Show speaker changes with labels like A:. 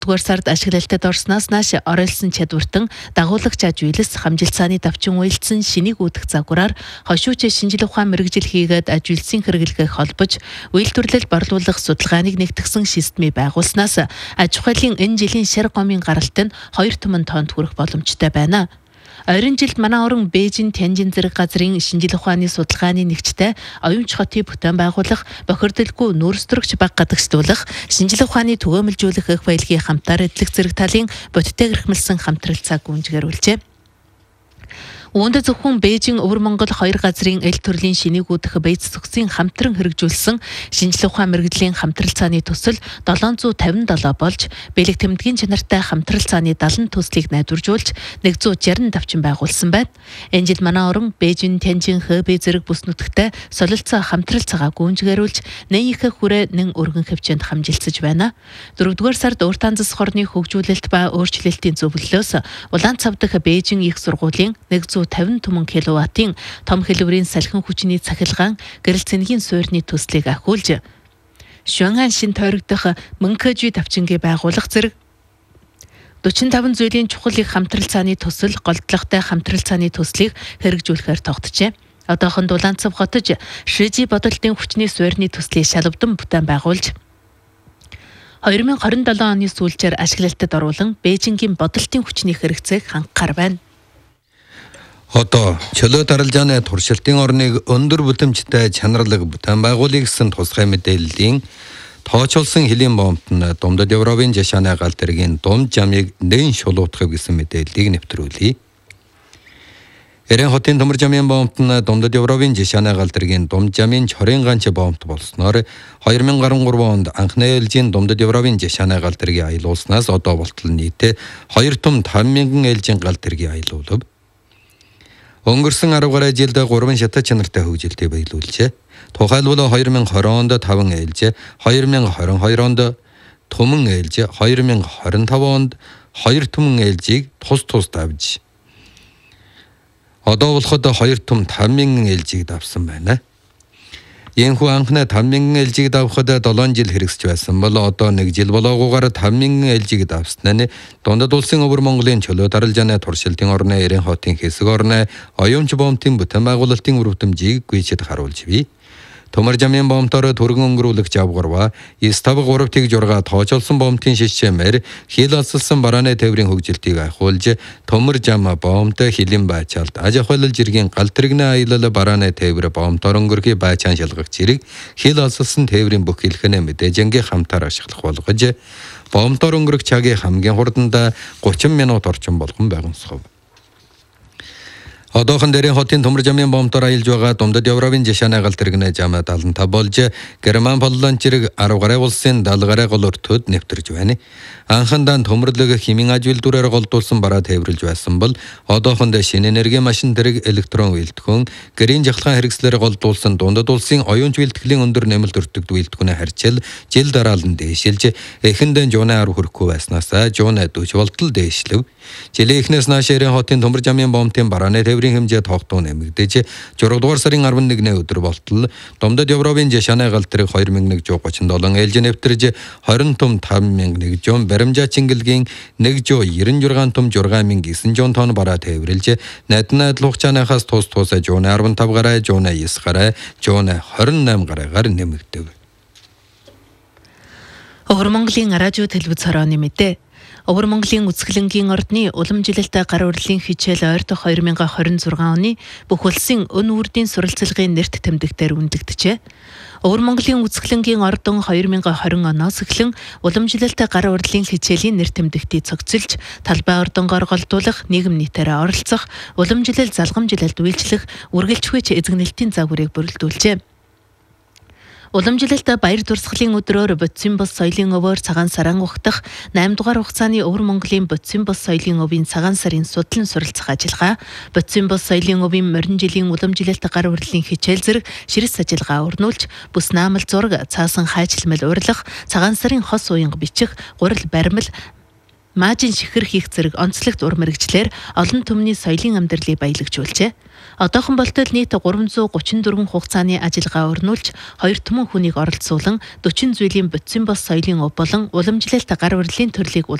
A: Дугаар сард ашиглалтад орсноос нааш оройлсон чадвартан дагуулагч аж үйлс хамжилтсааны давчин уялдсан шинийг үүдэх загвараар хошууч шинжлэх ухаан мэргэжил хийгээд аж үйлсийн хэрэглэгээ холбож үйлдвэрлэл борлуулах судалгааныг нэгтгэсэн системийг байгуулснаас аж ахуйлын энэ жилийн шар гомын гаралт нь 2 тонн хүрэх боломжтой байна. Ойрын жилд манай орон Бээжин Тянжин зэрэг газрын шинжлэх ухааны судалгааны нэгжтэй оюун хотыг бүтээн байгуулах, бохирдолгүй нүүрс төрөгч баг гадагшлуулах, шинжлэх ухааны түгээмэлжүүлэх их баялагын хамтаар эдлэх зэрэг талын бодиттой гэрхмэлсэн хамтралцааг гүйцэтгүүлжээ. Үүнд зөвхөн Бээжин Өвөр Монгол 2 газрын эл төрлийн шинийг үүдэх Бээц зөвсгийн хамтран хэрэгжүүлсэн шинжлэх ухаан мэргэжлийн хамтрал цааны төсөл 757 болж, бэлэг тэмдгийн чанартай хамтрал цааны 70 төслийг найдваржуулж 160 давчин байгуулсан байна. Энэ жил манай орон Бээжин Тянжин Хэбэ зэрэг бүс нутагтай солилцоо хамтрал цагаа гүйцэтгүүлж, нэн их хүрээ нэн өргөн хөвчөнд хамжилцаж байна. 4-р сард Урт Анзас хорны хөгжүүлэлт ба өөрчлөлтийн зөвлөлөөс улаан цав дахь Бээжин их сургуулийн 150 түмэн киловаттын том хэлбэрийн салхин хүчний цахилгаан гэрэл цэнгийн суурьны төслийг ахиулж, Шуанхан шин тойрогдох Мөнхөжи давчингээ байгуулах зэрэг 45 зүйлийн чухал их хамтрал цааны төсөл, голдлоготой хамтрал цааны төслийг хэрэгжүүлэхээр тогтжээ. Одоохонд улаан цав хотож Шижи бодолтын хүчний суурьны төслийг шалвдан бүтээн байгуулж, 2027 оны сүүлчээр ашиглалтад оруулан Бээжингийн бодолтын хүчний хэрэгцээг хангахаар байна.
B: Одоо чөлөө даралжааны туршилтын орныг өндөр бүтэмжтэй чанарлаг бүтээн байгуулах гэсэн тусгай мэдээллийн тоочулсан хөлийн бомбт нь Думдад Европын жишааны гал тэргийн дум жамыг нэн шулуутгах гэсэн мэдээллийг нэвтрүүлье. Эрен хотын төмөр жамын бомбт нь Думдад Европын жишааны гал тэргийн дум жамын чорын ганч бомбт болсноор 2013 онд анхны ээлжийн Думдад Европын жишааны гал тэргийг аялуулснаас одоо болтол нийтээ 2 том 5,000 ээлжийн гал тэргийг аялуулв. Өнгөрсөн 10 гаруй жилд 3 шатаа чанартай хөгжилтэй баялуулжээ. Тухайлбал 2020 онд 5 ээлж, 2022 онд түмэн ээлж, 2025 онд 2 түмэн ээлжийг тус давж, одоо болоход 2 том 5,000 ээлжийг давсан байна. Ийхүү анхны 5,000 ээлжийг давхад 7 жил хэрэгсэж байсан бол одоо 1 жил болоогүйгээр 5,000 ээлжийг давснаа Дундад улсын Өвөр Монголын чөлөө даралжааны туршилтын орны Эрен хотын хэсэг орны оюунч бомбын бүтээн байгуулалтын үр дүнжийг гүйцэд харуулж бий. Төмөр жамын бомбтоор түргэн өнгөрүүлэх жавгарва 953 тоочолсон бомбын шишмээр хил алсалсан барааны тээврийн хөгжилтийг ахиулж, төмөр жам бомбт хилийн байчаалт аж ахуйлал жиргийн гал тэрэгний аялал барааны тээвэр бомбтоор өнгөрхий байчаан шалгах жирийг хил алсалсан тээврийн бүх хэлхэнэ мэдээжингийн хамтаар ашиглах болгож, бомбтоор өнгөрөх цагийн хамгийн хурданд 30 минут орчим болгон байгансав. Одоохон дээрийн хотын төмөр жамын бомбтоор аялж байгаа Думдад Европын жишааны гал тэрэгний жам 75 болж, Герман Полланд зэрэг 10 гаруй улсын 70 гаруй гол өртөд нэвтэрж байна. Анхандаа төмөрлөг химийн аж үйлдвэрээр голдуулсан бараа тээвэрлж байсан бол одоохонд шинэ энерги машин тэрэг электрон үйлдвэн, гэрийн жахлахын хэрэгслээр голдуулсан Дундад улсын оюунч үйлдвэрлэлийн өндөр нэмэлт өртөгд үйлдвэний харьцал жил дараалан дээшилж, эхэндээ жууны 10 хүрэхгүй байснаас жууны 40 болтол дээшлэв. Жилийн эхнээс нааш Эрен хотын төмөр жамын бомбын барааны тээврийн хэмжээ тогтмол нэмэгдэж, 6-р сарын 11-ний өдөр болтол Думдад Европын жишааны гал тэрэг 2137 ээлж нэвтэрж, 20 том 5,100 баримжаа чингэлгийн 196 том 6,900 тонн бараа тээвэрлж, найднаа лухчаанахаас тус жууны 15 гаруй, жууны 9 гаруй, жууны 28 гаруйгаар нэмэгдэв.
A: Өвөр Монголын радио телевиз хорооны мэдээ. Өвөр Монголын үсгэлэнгийн ордны уламжилалт гар урлагийн хичээл ойртох 2026 оны бүх улсын өн үрдийн суралцлагын нэрт тэмдэгтээр үнэлэгдэжээ. Өвөр Монголын үсгэлэнгийн ордон 2020 оноос эхлэн уламжилалт гар урлагийн хичээлийн нэрт тэмдэгтийг цогцолж, талбай ордонгоор голдуулах, нийгэм нийтээрээ оролцох, уламжилал залгамжилалд үйлчлэх, үргэлжлүүлж эзэгнэлтийн загварыг бүрэлдүүлжээ. Уламжилалт баяр дурсгалын өдрөөр Бодисын бус соёлын өвөөр цагаан саран ухтах 8 дугаар хугацааны Өвөр Монголын Бодисын бус соёлын өвийн цагаан сарын судлан суралцах ажиллагаа, Бодисын бус соёлын өвийн морин жилийн уламжилалт гар урлагийн хичээл зэрэг ширс ажиллагаа өрнүүлж, бүс наамал зураг, цаасан хайчилмал урилах, цагаан сарын хос уянга бичих, гурил баримл, маажин шихэр хийх зэрэг онцлогт ур мэрэгчлэр олон түмний соёлын амьдралыг баялагжуулжээ. Одоохон болтол нийт 334 хугацааны ажиллагаа өрнүүлж 2 түмэн хүнийг оролцуулан 40 зүйлийн бүтцийн бос соёлын өв болон уламжлалт гар урилын төрлийг